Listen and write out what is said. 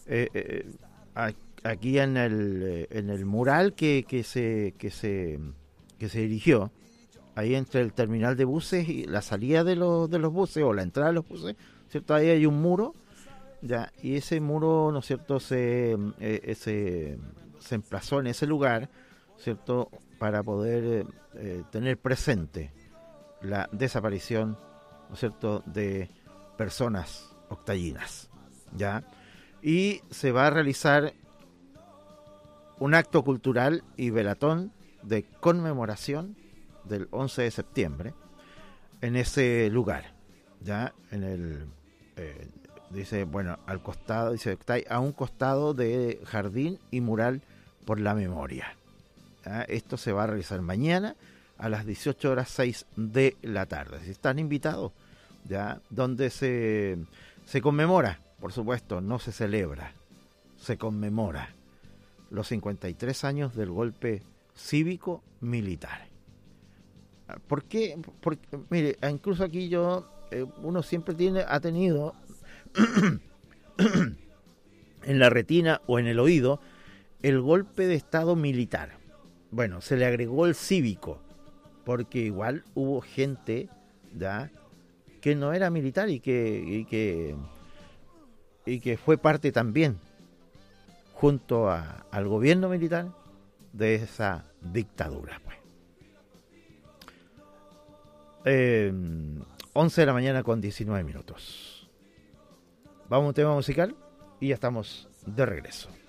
eh, eh, a- aquí en el mural que se erigió, ahí entre el terminal de buses y la salida de los buses o la entrada de los buses, ¿cierto? Ahí hay un muro, ya, y ese muro, ¿no es cierto?, se emplazó en ese lugar, ¿cierto?, para poder tener presente la desaparición, ¿no es cierto?, de personas octallinas, ¿ya? Y se va a realizar un acto cultural y velatón de conmemoración del 11 de septiembre en ese lugar, ya en el eh, dice, bueno, al costado, dice, está a un costado de jardín y mural por la memoria. ¿Ya? Esto se va a realizar mañana a las 18:06 de la tarde. Si están invitados, ya, donde se conmemora, por supuesto, no se celebra, se conmemora los 53 años del golpe cívico militar. ¿Por qué? Porque, mire, incluso aquí uno siempre ha tenido en la retina o en el oído el golpe de estado militar. Bueno, se le agregó el cívico, porque igual hubo gente, ¿ya?, que no era militar y que fue parte también, junto al gobierno militar, de esa dictadura. Pues. 11 de la mañana con 19 minutos. Vamos a un tema musical y ya estamos de regreso.